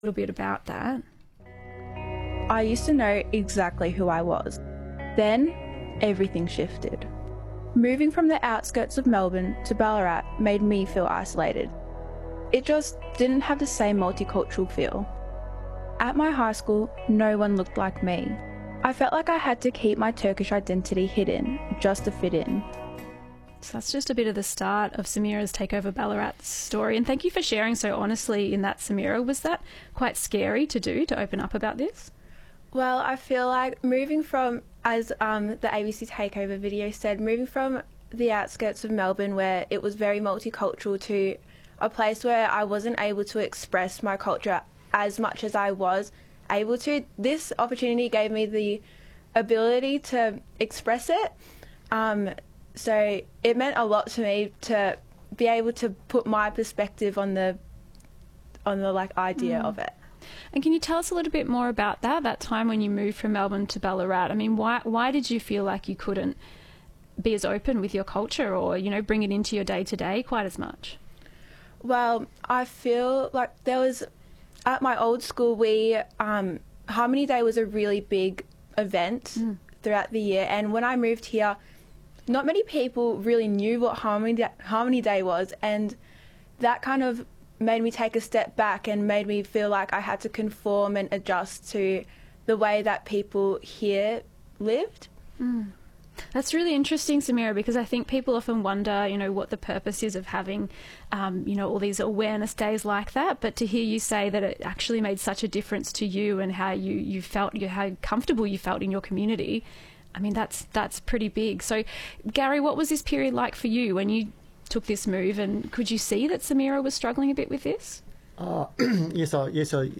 little bit about that. I used to know exactly who I was. Then, everything shifted. Moving from the outskirts of Melbourne to Ballarat made me feel isolated. It just didn't have the same multicultural feel. At my high school, no one looked like me. I felt like I had to keep my Turkish identity hidden just to fit in. So that's just a bit of the start of Samira's Takeover Ballarat story. And thank you for sharing so honestly in that, Samira. Was that quite scary to do, to open up about this? Well, I feel like moving from, as the ABC Takeover video said, moving from the outskirts of Melbourne where it was very multicultural to a place where I wasn't able to express my culture as much as I was able to, this opportunity gave me the ability to express it. So it meant a lot to me to be able to put my perspective on the idea of it. And can you tell us a little bit more about that time when you moved from Melbourne to Ballarat? I mean, why did you feel like you couldn't be as open with your culture or, bring it into your day-to-day quite as much? Well, I feel like there was, at my old school, Harmony Day was a really big event throughout the year. And when I moved here, not many people really knew what Harmony Day was. And that kind of made me take a step back and made me feel like I had to conform and adjust to the way that people here lived. That's really interesting, Samira, because I think people often wonder, what the purpose is of having, all these awareness days like that. But to hear you say that it actually made such a difference to you and how you felt, how comfortable you felt in your community, I mean, that's pretty big. So, Gary, what was this period like for you when you took this move, and could you see that Samira was struggling a bit with this? Yes,